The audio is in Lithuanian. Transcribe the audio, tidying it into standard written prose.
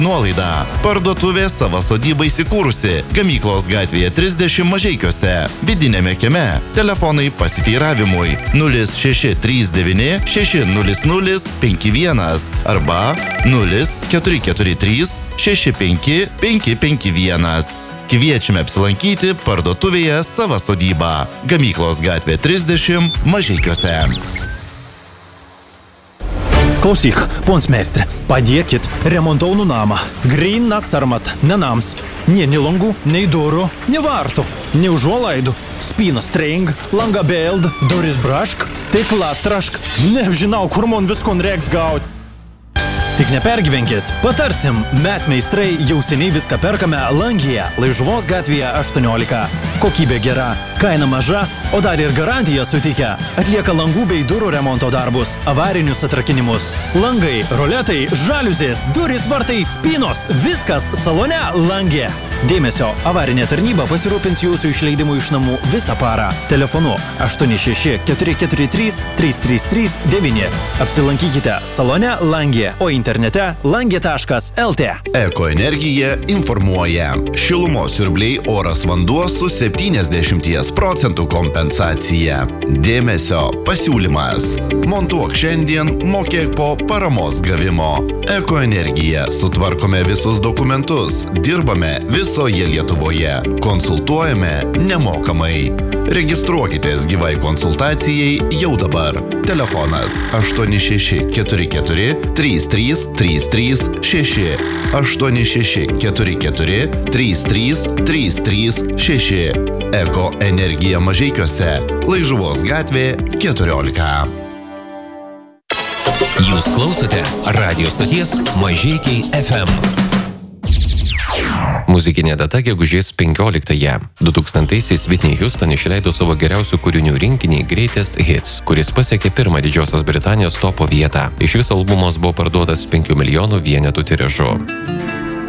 nuolaida. Parduotuvė Sava sodyba įsikūrusi Gamyklos gatvėje 30 Mažeikiuose, vidinėme kieme. Telefonai pasiteiravimui 0639 600 51 arba 0443 65 551. Kviečiame apsilankyti parduotuvėje Sava sodyba, Gamyklos gatvė 30 Mažeikiuose. Klausyk, pons meistre, padėkit, remontaunu namą. Grynas armat, ne nams. Nei langų, nei durų, nei vartų, nei užuolaidų. Spynas treing, langa beld, duris brašk, stiklą trašk. Nežinau, kur man viskon reiks gaut. Tik nepergyvenkit, patarsim, mes meistrai jau seniai viską perkame Langyje, Laižuvos gatvėje 18. Kokybė gera, kaina maža, o dar ir garantiją suteikia. Atlieka langų bei durų remonto darbus, avarinius atrakinimus. Langai, roletai, žaliuzės, durys, vartai, spynos, viskas salone Langė. Dėmesio, avarinė tarnyba pasirūpins jūsų išleidimu iš namų visą parą. Telefonu 86 443 333 9. Apsilankykite salone Langė, o internete langė.lt. Ekoenergija informuoja. Šilumos siurbliai, oras, vanduo su 70% kompensacija. Dėmesio, pasiūlymas. Montuok šiandien, mokėk po paramos gavimo. Ekoenergija. Sutvarkome visus dokumentus. Dirbame visoje Lietuvoje. Konsultuojame nemokamai. Registruokitės gyvai konsultacijai jau dabar. Telefonas 8644 33336 8644 33336. Ekoenergija Mažeikiuose, Laižuvos gatvė 14. Jūs klausote radio stoties Mažeikiai FM. Muzikinė data gegužės 15-ąją. 2000-aisiais Whitney Houston išleido savo geriausių kūrinių rinkinį Greatest Hits, kuris pasiekė pirmą Didžiosios Britanijos topo vietą. Iš viso albumas buvo parduotas 5 milijonų vienetų tiražu.